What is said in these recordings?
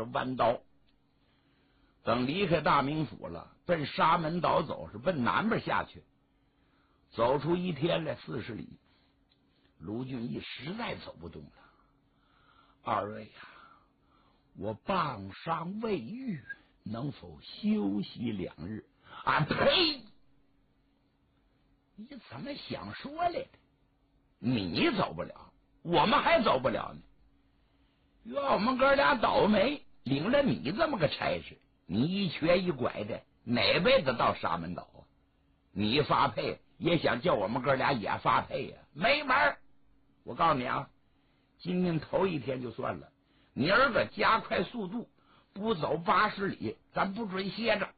着弯刀。等离开大名府了，奔沙门岛走，是奔南边下去。走出一天来40里，卢俊义实在走不动了。二位呀，我傍伤未愈，能否休息2日？啊呸！你怎么想说来的？你走不了，我们还走不了呢。怨我们哥俩倒霉，领了你这么个差事，你一瘸一拐的，哪辈子到沙门岛啊？你发配也想叫我们哥俩也发配呀？没门！我告诉你啊，今天头一天就算了，你儿子加快速度，不走80里，咱不准歇着。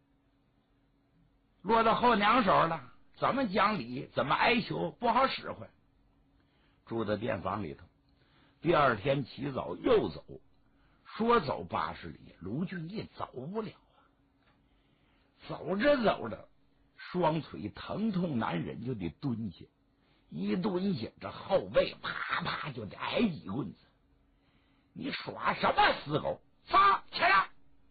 落到后娘手了，怎么讲理，怎么哀求，不好使唤。住在店房里头，第二天起早又走，说走80里，卢俊义走不了啊。走着走着，双腿疼痛难忍，就得蹲下。一蹲下，这后背啪啪就得挨几棍子。你耍什么死狗？发起来！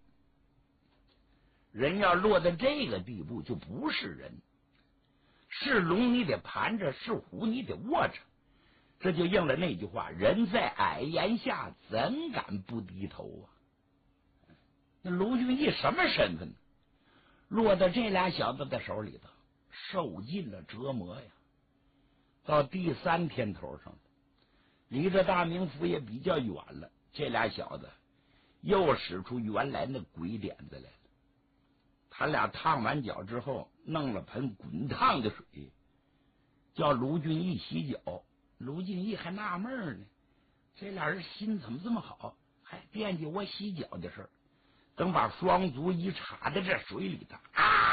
人要落到这个地步，就不是人。是龙你得盘着，是虎你得卧着。这就应了那句话：人在矮檐下，怎敢不低头啊？那卢俊义什么身份呢？落到这俩小子的手里头，受尽了折磨呀。到第3天头上了，离这大名府也比较远了，这俩小子又使出原来那鬼点子来了。他俩烫完脚之后，弄了盆滚烫的水，叫卢俊义洗脚。卢俊义还纳闷呢，这俩人心怎么这么好，还惦记我洗脚的事儿。等把双足一插在这水里头，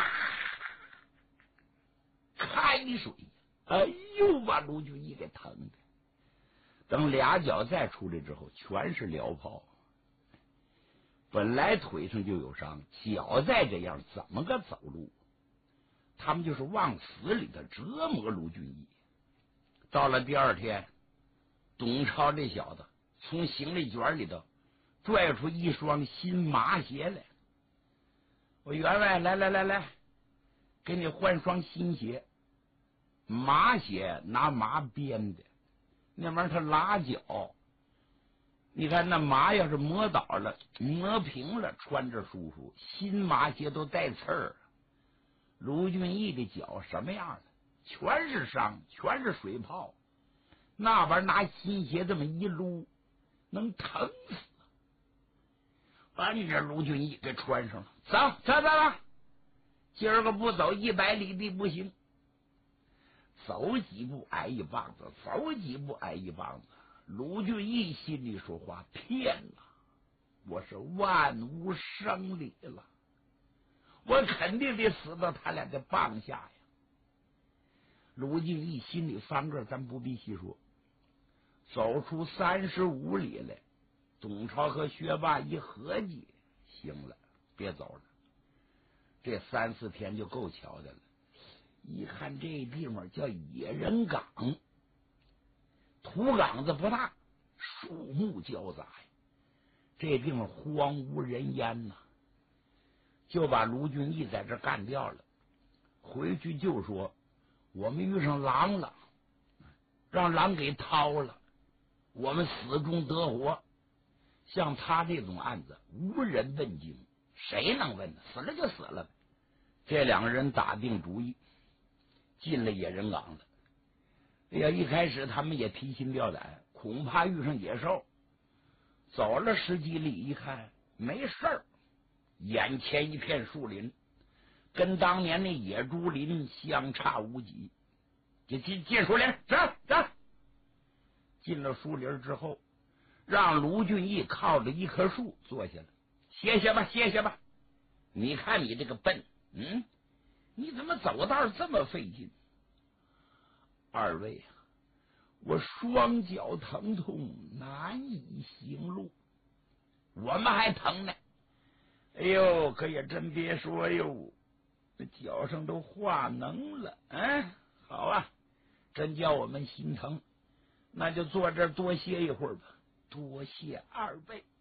开水，哎呦，把卢俊义给疼的。等俩脚再出来之后，全是燎泡。本来腿上就有伤，脚再这样，怎么个走路？他们就是往死里头折磨卢俊义。到了第2天，董超这小子从行李卷里头拽出一双新麻鞋来。我员外，来，给你换双新鞋。麻鞋拿麻编的，那玩意儿它拉脚。你看那麻要是磨倒了，磨平了，穿着舒服。新麻鞋都带刺儿。卢俊义的脚什么样了？全是伤，全是水泡。那玩意儿拿新鞋这么一撸，能疼死。把你这卢俊义给穿上了，走，今儿个不走100里地不行。走几步挨一棒子，走几步挨一棒子。卢俊义心里说话：骗了，我是万无生理了，我肯定得死到他俩的棒下呀。卢俊义心里翻个，咱不必细说。走出35里来，董超和薛霸一合计，行了，别走了，这3、4天就够瞧的了。一看这地方叫野人岗，土岗子不大，树木交杂呀，这地方荒无人烟呐，就把卢俊义在这干掉了。回去就说我们遇上狼了，让狼给掏了，我们死中得活。像他这种案子无人问津，谁能问呢？死了就死了。这2个人打定主意，进了野人岗了。哎呀，一开始他们也提心吊胆，恐怕遇上野兽。走了10几里，一看没事儿，眼前一片树林，跟当年那野猪林相差无几。就进树林，走。进了树林之后，让卢俊义靠着一棵树坐下了，歇歇吧。你看你这个笨，你怎么走道这么费劲？2位啊，我双脚疼痛，难以行路。我们还疼呢。哎呦，可也真别说哟，这脚上都化脓了。好啊，真叫我们心疼。那就坐这儿多歇一会儿吧。多谢2位。